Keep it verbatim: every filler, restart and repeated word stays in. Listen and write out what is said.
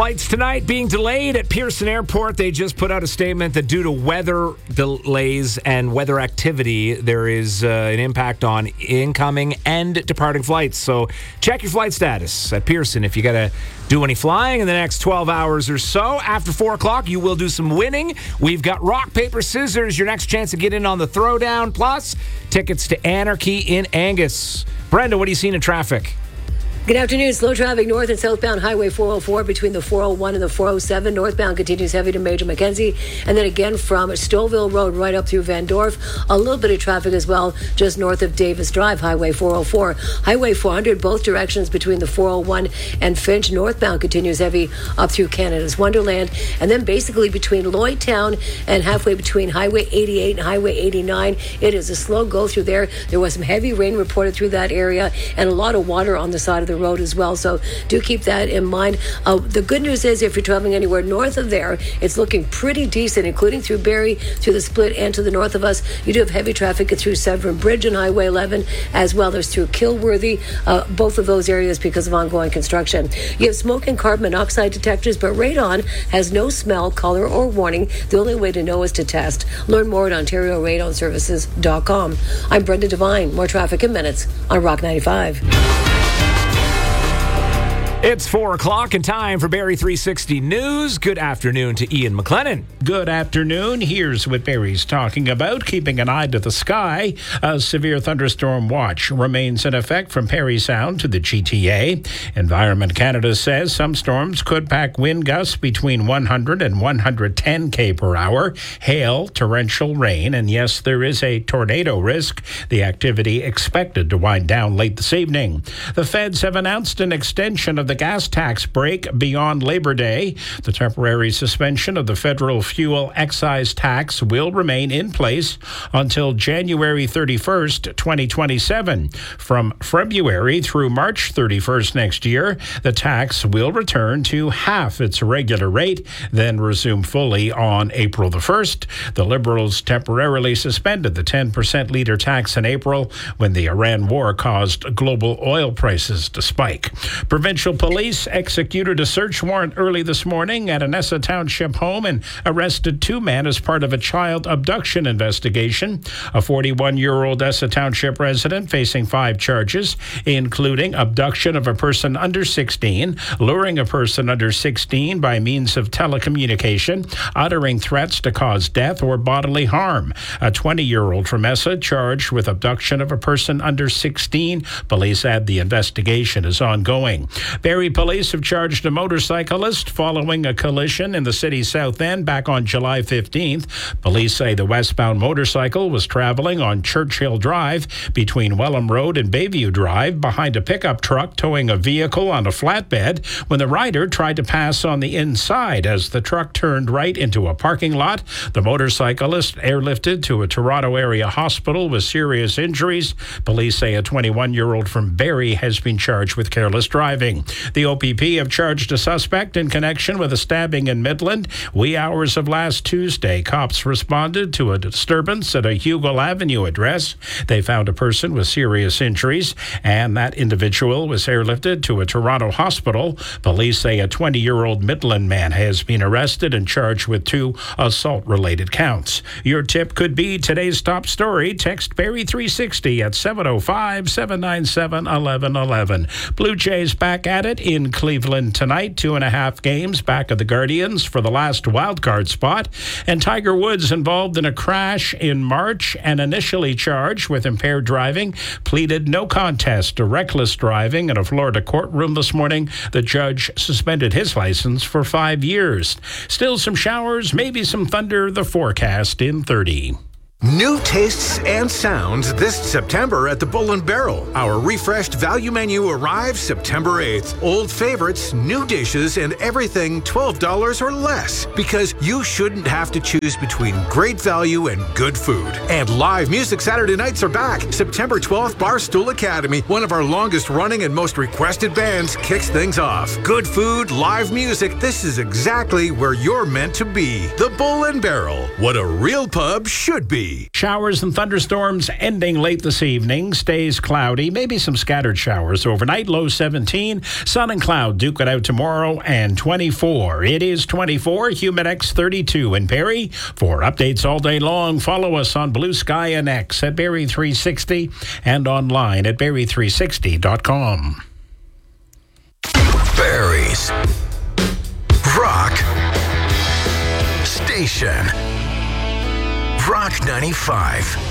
Flights tonight being delayed at Pearson Airport. They just put out a statement that due to weather delays and weather activity, there is uh, an impact on incoming and departing flights. So check your flight status at Pearson if you got to do any flying in the next twelve hours or so. After four o'clock, you will do some winning. We've got rock, paper, scissors, your next chance to get in on the throwdown, plus tickets to Anarchy in Angus. Brenda, what are you seeing in traffic? Good afternoon. Slow traffic north and southbound Highway four oh four between the four oh one and the four oh seven. Northbound continues heavy to Major Mackenzie. And then again from Stouffville Road right up through Van Dorp. A little bit of traffic as well just north of Davis Drive, Highway four oh four. Highway four hundred, both directions between the four oh one and Finch. Northbound continues heavy up through Canada's Wonderland. And then basically between Lloydtown and halfway between Highway eighty-eight and Highway eighty-nine, it is a slow go through there. There was some heavy rain reported through that area and a lot of water on the side of the road as well, so do keep that in mind. Uh, the good news is if you're traveling anywhere north of there, it's looking pretty decent, including through Barrie, through the Split, and to the north of us. You do have heavy traffic through Severn Bridge and Highway eleven, as well as through Kilworthy, uh, both of those areas because of ongoing construction. You have smoke and carbon monoxide detectors, but radon has no smell, color, or warning. The only way to know is to test. Learn more at ontario radon services dot com. I'm Brenda Devine. More traffic in minutes on Rock ninety-five. It's four o'clock and time for Barrie three sixty News. Good afternoon to Ian McLennan. Good afternoon. Here's what Barrie's talking about. Keeping an eye to the sky. A severe thunderstorm watch remains in effect from Parry Sound to the G T A. Environment Canada says some storms could pack wind gusts between one hundred and one hundred ten kilometers per hour, hail, torrential rain, and yes, there is a tornado risk. The activity expected to wind down late this evening. The feds have announced an extension of the gas tax break beyond Labor Day. The temporary suspension of the federal fuel excise tax will remain in place until January thirty-first, twenty twenty-seven. From February through March thirty-first next year, the tax will return to half its regular rate, then resume fully on April the first. The Liberals temporarily suspended the ten percent leader tax in April when the Iran war caused global oil prices to spike. Provincial police executed a search warrant early this morning at an Essa Township home and arrested two men as part of a child abduction investigation. A forty-one-year-old Essa Township resident facing five charges, including abduction of a person under sixteen, luring a person under sixteen by means of telecommunication, uttering threats to cause death or bodily harm. A twenty-year-old from Essa charged with abduction of a person under sixteen. Police add the investigation is ongoing. Barrie police have charged a motorcyclist following a collision in the city's south end back on July fifteenth. Police say the westbound motorcycle was traveling on Churchill Drive between Welham Road and Bayview Drive behind a pickup truck towing a vehicle on a flatbed when the rider tried to pass on the inside. As the truck turned right into a parking lot, the motorcyclist airlifted to a Toronto area hospital with serious injuries. Police say a twenty-one-year-old from Barrie has been charged with careless driving. The O P P have charged a suspect in connection with a stabbing in Midland. Wee hours of last Tuesday, cops responded to a disturbance at a Hugo Avenue address. They found a person with serious injuries, and that individual was airlifted to a Toronto hospital. Police say a twenty-year-old Midland man has been arrested and charged with two assault-related counts. Your tip could be today's top story. Text Barrie three sixty at seven oh five, seven nine seven, one one one one. Blue Jays back at it in Cleveland tonight. Two and a half games back of the Guardians for the last wildcard spot. And Tiger Woods involved in a crash in March and initially charged with impaired driving, pleaded no contest to reckless driving in a Florida courtroom this morning. The judge suspended his license for five years. Still some showers, maybe some thunder. The forecast in thirty. New tastes and sounds this September at the Bull and Barrel. Our refreshed value menu arrives September eighth. Old favorites, new dishes, and everything twelve dollars or less. Because you shouldn't have to choose between great value and good food. And live music Saturday nights are back. September twelfth, Barstool Academy, one of our longest running and most requested bands, kicks things off. Good food, live music, this is exactly where you're meant to be. The Bull and Barrel, what a real pub should be. Barrie. Showers and thunderstorms ending late this evening. Stays cloudy. Maybe some scattered showers overnight. Low seventeen. Sun and cloud duke it out tomorrow and twenty-four. It is twenty-four. Humidex thirty-two in Barrie. For updates all day long, follow us on Blue Sky and X at Barrie three sixty and online at barrie three sixty dot com. Barrie's Rock Station. Rock ninety-five.